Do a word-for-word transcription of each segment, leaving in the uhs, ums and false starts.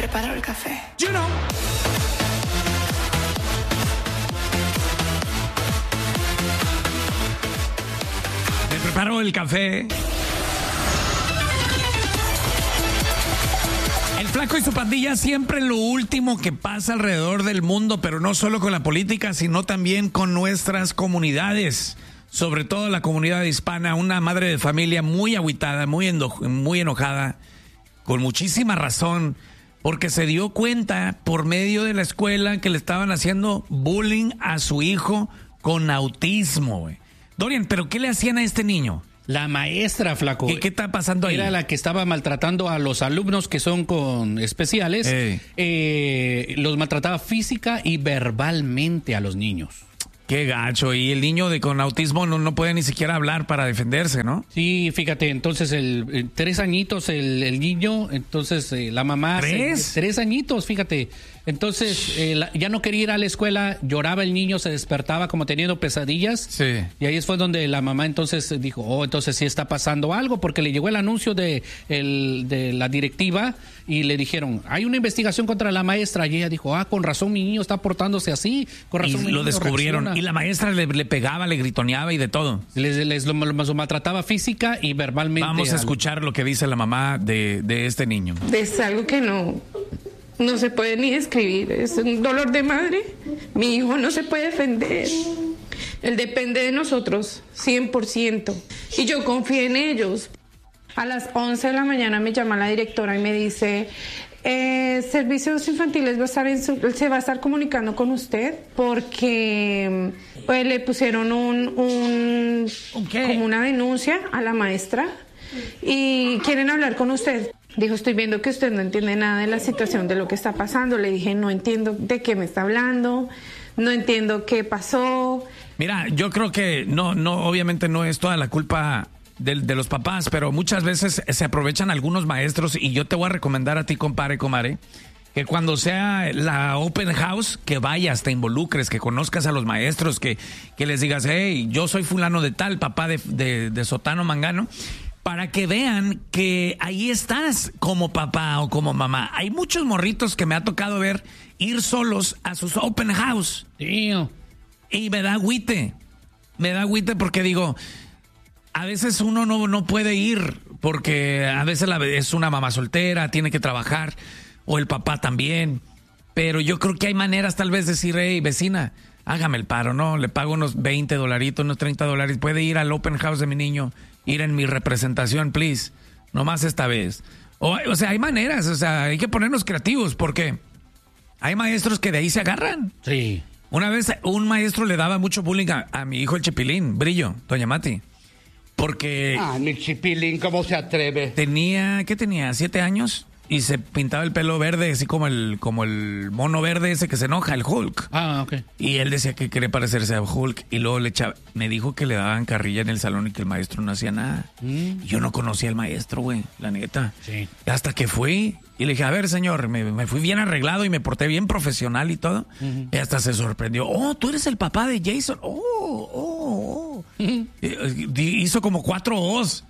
preparo el café. You know. Me preparo el café. El Flaco y su pandilla siempre lo último que pasa alrededor del mundo, pero no solo con la política, sino también con nuestras comunidades, sobre todo la comunidad hispana. Una madre de familia muy agüitada, muy, endo- muy enojada, con muchísima razón, porque se dio cuenta por medio de la escuela que le estaban haciendo bullying a su hijo con autismo, güey. Dorian, ¿pero qué le hacían a este niño? La maestra, Flaco. ¿Qué, qué está pasando ahí? Era la que estaba maltratando a los alumnos que son con especiales. Ey. Eh, los maltrataba física y verbalmente a los niños. Qué gacho. Y el niño de con autismo no, no puede ni siquiera hablar para defenderse, ¿no? Sí, fíjate, entonces el, el tres añitos el, el niño, entonces eh, la mamá... ¿Tres? Se, tres añitos, fíjate. Entonces eh, la, ya no quería ir a la escuela, lloraba el niño, se despertaba como teniendo pesadillas. Sí. Y ahí fue donde la mamá entonces dijo, oh, entonces sí está pasando algo, porque le llegó el anuncio de, el, de la directiva y le dijeron, hay una investigación contra la maestra. Y ella dijo, ah, con razón mi niño está portándose así, con razón Y mi lo niño descubrieron. reacciona". Y la maestra le, le pegaba, le gritoneaba y de todo. Les, les lo, lo- lo maltrataba física y verbalmente. Vamos a al- escuchar lo que dice la mamá de, de este niño. Es algo que no, no se puede ni describir. Es un dolor de madre. Mi hijo no se puede defender. Él depende de nosotros, cien por ciento. Y yo confío en ellos. A las once de la mañana me llama la directora y me dice, eh, Servicios Infantiles va a estar en su- se va a estar comunicando con usted porque pues, le pusieron un, un como una denuncia a la maestra y quieren hablar con usted. Dijo, estoy viendo que usted no entiende nada de la situación, de lo que está pasando. Le dije, no entiendo de qué me está hablando, no entiendo qué pasó. Mira, yo creo que no, no, obviamente no es toda la culpa de, de los papás, pero muchas veces se aprovechan algunos maestros y yo te voy a recomendar a ti, compadre, comadre, que cuando sea la open house, que vayas, te involucres, que conozcas a los maestros, que, que les digas, hey, yo soy fulano de tal, papá de, de, de Sotano Mangano, para que vean que ahí estás como papá o como mamá. Hay muchos morritos que me ha tocado ver ir solos a sus open house. Tío. Y me da agüite, me da agüite porque digo, a veces uno no, no puede ir porque a veces la, es una mamá soltera, tiene que trabajar, o el papá también, pero yo creo que hay maneras tal vez de decir, hey, vecina, hágame el paro, ¿no? Le pago unos veinte dolaritos, unos treinta dólares, puede ir al open house de mi niño, ir en mi representación, please, nomás esta vez. O, o sea, hay maneras, o sea, hay que ponernos creativos porque hay maestros que de ahí se agarran. Sí. Una vez un maestro le daba mucho bullying a, a mi hijo el Chipilín, Brillo, doña Mati, porque Ah, mi Chipilín, ¿cómo se atreve? tenía, ¿qué tenía? ¿Siete años? Y se pintaba el pelo verde, así como el, como el mono verde ese que se enoja, el Hulk. Ah, ok. Y él decía que quería parecerse a Hulk y luego le echaba, me dijo que le daban carrilla en el salón y que el maestro no hacía nada. Mm. Y yo no conocía al maestro, güey, la neta. Sí. Hasta que fui y le dije, a ver, señor, me, me fui bien arreglado y me porté bien profesional y todo. Uh-huh. Y hasta se sorprendió. Oh, tú eres el papá de Jason. Oh, oh, oh. Uh-huh. Y, hizo como cuatro O's.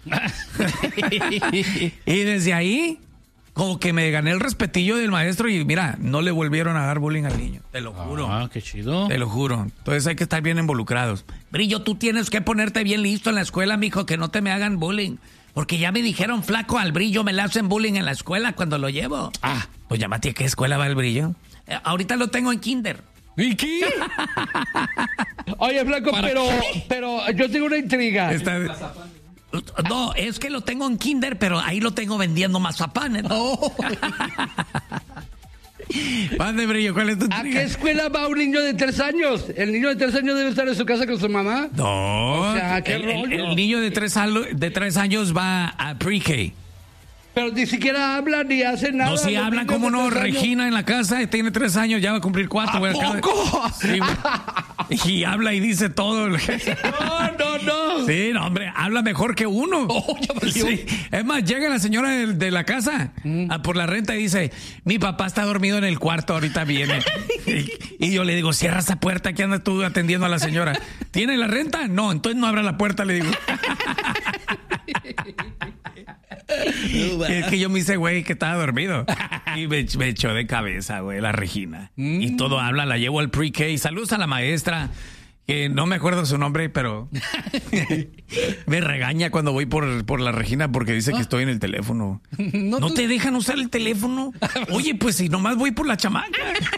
Y desde ahí, como que me gané el respetillo del maestro y mira, no le volvieron a dar bullying al niño. Te lo juro. Ah, qué chido. Te lo juro. Entonces hay que estar bien involucrados. Brillo, tú tienes que ponerte bien listo en la escuela, mijo, que no te me hagan bullying. Porque ya me dijeron, flaco, al Brillo me le hacen bullying en la escuela cuando lo llevo. Ah, pues llámate, ¿a qué escuela va el Brillo? Eh, ahorita lo tengo en kinder. ¿Y qué? Oye, flaco, pero, pero yo tengo una intriga. Está... No, es que lo tengo en kinder, pero ahí lo tengo vendiendo mazapanes. Oh. Padre Brillo, ¿cuál es tu ¿A qué escuela va un niño de tres años? ¿El niño de tres años debe estar en su casa con su mamá? No. O sea, ¿qué el, rollo? el, el niño de tres, de tres años va a pre-K. Pero ni siquiera habla ni hace nada. No, si hablan, ¿cómo no? Regina en la casa tiene tres años, ya va a cumplir cuatro. ¿A güey, poco? Sí, y habla y dice todo. No, no, no. Sí, no, hombre, habla mejor que uno. Oh, ya valió. Sí. Es más, llega la señora de, de la casa mm. a por la renta y dice, mi papá está dormido en el cuarto, ahorita viene. y, y yo le digo, cierra esa puerta, que andas tú atendiendo a la señora. ¿Tiene la renta? No, entonces no abra la puerta, le digo. Es que yo me hice güey que estaba dormido. Y me, me echó de cabeza, güey, la Regina. Mm. Y todo habla, la llevo al pre-K. Saludos a la maestra, que no me acuerdo su nombre, pero me regaña cuando voy por, por la Regina porque dice que estoy en el teléfono. ¿No, ¿No tú... te dejan usar el teléfono? Oye, pues si nomás voy por la chamaca.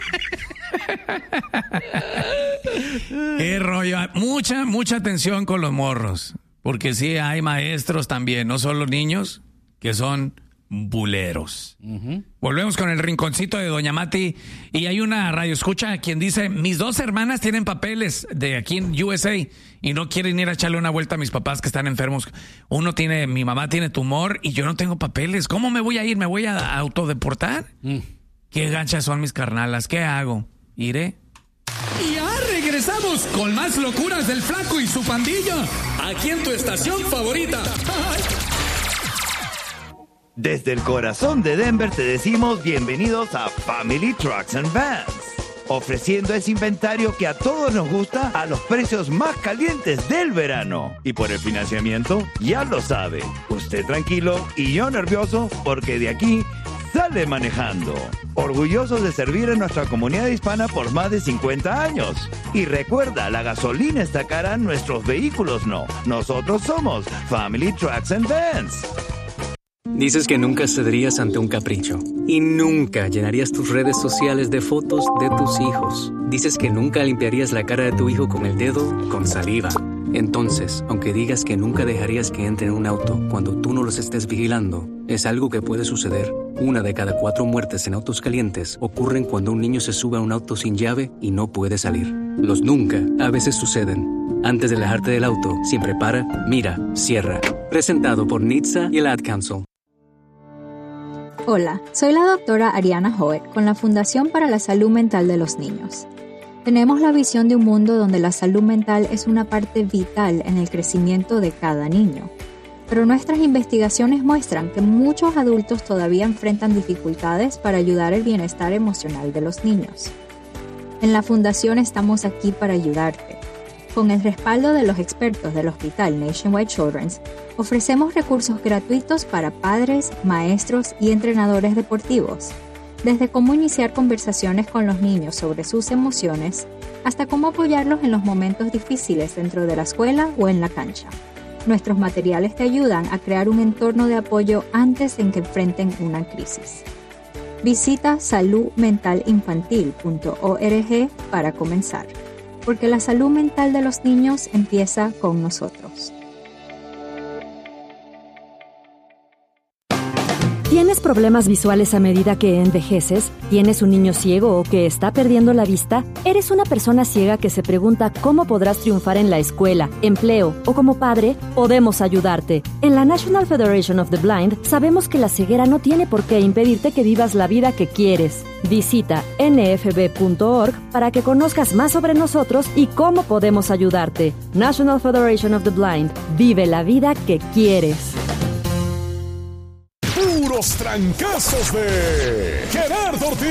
Qué rollo. Mucha, mucha atención con los morros. Porque sí hay maestros también, no solo niños, que son buleros. Uh-huh. Volvemos con el rinconcito de Doña Mati. Y hay una radio escucha quien dice: mis dos hermanas tienen papeles de aquí en U S A y no quieren ir a echarle una vuelta a mis papás que están enfermos. Uno tiene, mi mamá tiene tumor y yo no tengo papeles. ¿Cómo me voy a ir? ¿Me voy a autodeportar? Mm. Qué ganchas son mis carnalas. ¿Qué hago? ¿Iré? Y ya regresamos con más locuras del Flaco y su pandilla, aquí en tu estación favorita. Desde el corazón de Denver te decimos bienvenidos a Family Trucks and Vans, ofreciendo ese inventario que a todos nos gusta a los precios más calientes del verano. Y por el financiamiento, ya lo sabe, usted tranquilo y yo nervioso porque de aquí sale manejando. Orgullosos de servir a nuestra comunidad hispana por más de cincuenta años. Y recuerda, la gasolina está cara, nuestros vehículos no. Nosotros somos Family Trucks and Vans. Dices que nunca cederías ante un capricho y nunca llenarías tus redes sociales de fotos de tus hijos. Dices que nunca limpiarías la cara de tu hijo con el dedo con saliva. Entonces, aunque digas que nunca dejarías que entre en un auto cuando tú no los estés vigilando, es algo que puede suceder. Una de cada cuatro muertes en autos calientes ocurren cuando un niño se sube a un auto sin llave y no puede salir. Los nunca a veces suceden. Antes de alejarte del auto, siempre para, mira, cierra. Presentado por N H T S A y el Ad Council. Hola, soy la doctora Ariana Hoet con la Fundación para la Salud Mental de los Niños. Tenemos la visión de un mundo donde la salud mental es una parte vital en el crecimiento de cada niño. Pero nuestras investigaciones muestran que muchos adultos todavía enfrentan dificultades para ayudar el bienestar emocional de los niños. En la Fundación estamos aquí para ayudarte. Con el respaldo de los expertos del Hospital Nationwide Children's, ofrecemos recursos gratuitos para padres, maestros y entrenadores deportivos. Desde cómo iniciar conversaciones con los niños sobre sus emociones, hasta cómo apoyarlos en los momentos difíciles dentro de la escuela o en la cancha. Nuestros materiales te ayudan a crear un entorno de apoyo antes en que enfrenten una crisis. Visita salud mental infantil punto org para comenzar, porque la salud mental de los niños empieza con nosotros. ¿Tienes problemas visuales a medida que envejeces? ¿Tienes un niño ciego o que está perdiendo la vista? ¿Eres una persona ciega que se pregunta cómo podrás triunfar en la escuela, empleo o como padre? Podemos ayudarte. En la National Federation of the Blind sabemos que la ceguera no tiene por qué impedirte que vivas la vida que quieres. Visita N F B punto org para que conozcas más sobre nosotros y cómo podemos ayudarte. National Federation of the Blind. Vive la vida que quieres. Puros trancazos de Gerardo Ortiz.